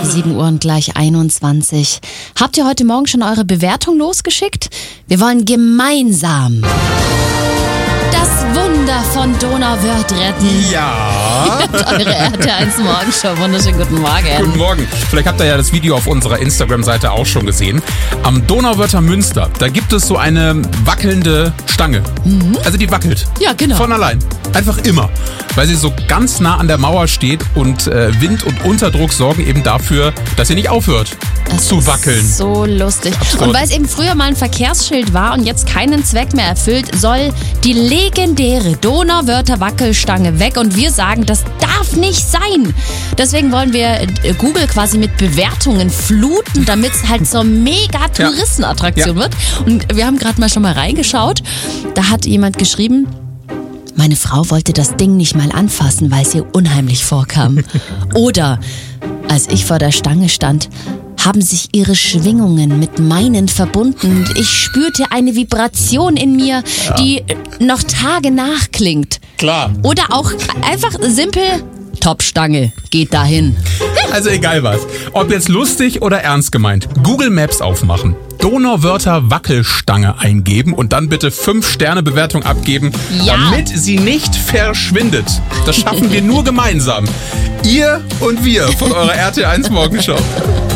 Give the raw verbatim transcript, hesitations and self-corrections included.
sieben Uhr und gleich einundzwanzig. Habt ihr heute Morgen schon eure Bewertung losgeschickt? Wir wollen gemeinsam das Wunder von Donauwörth retten. Ja. Ihr habt eure R T eins Morgenshow. Wunderschönen guten Morgen. Guten Morgen. Vielleicht habt ihr ja das Video auf unserer Instagram-Seite auch schon gesehen. Am Donauwörther Münster, da gibt es so eine wackelnde Stange. Mhm. Also die wackelt. Ja, genau. Von allein. Einfach immer. Weil sie so ganz nah an der Mauer steht und äh, Wind und Unterdruck sorgen eben dafür, dass sie nicht aufhört das zu wackeln. Ist so lustig. Absurd. Und weil es eben früher mal ein Verkehrsschild war und jetzt keinen Zweck mehr erfüllt, soll die legendäre Donauwörther Wackelstange weg. Und wir sagen, das darf nicht sein. Deswegen wollen wir Google quasi mit Bewertungen fluten, damit es halt zur mega Touristenattraktion Ja. wird. Und wir haben gerade mal schon mal reingeschaut. Da hat jemand geschrieben: Meine Frau wollte das Ding nicht mal anfassen, weil es ihr unheimlich vorkam. Oder, als ich vor der Stange stand, haben sich ihre Schwingungen mit meinen verbunden. Ich spürte eine Vibration in mir, ja. die noch Tage nachklingt. Klar. Oder auch einfach simpel: Top-Stange, geht dahin. Also egal was. Ob jetzt lustig oder ernst gemeint. Google Maps aufmachen. Donauwörther Wackelstange eingeben und dann bitte fünf Sterne Bewertung abgeben, ja. damit sie nicht verschwindet. Das schaffen wir nur gemeinsam. Ihr und wir von eurer R T eins Morgenshow.